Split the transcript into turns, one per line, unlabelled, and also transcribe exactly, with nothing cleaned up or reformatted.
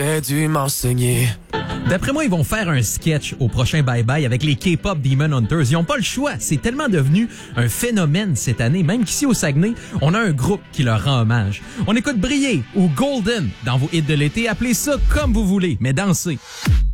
aurais dû m'enseigner.
D'après moi, ils vont faire un sketch au prochain Bye Bye avec les K-pop Demon Hunters. Ils n'ont pas le choix. C'est tellement devenu un phénomène cette année. Même qu'ici au Saguenay, on a un groupe qui leur rend hommage. On écoute Briller ou Golden dans vos hits de l'été. Appelez ça comme vous voulez, mais dansez.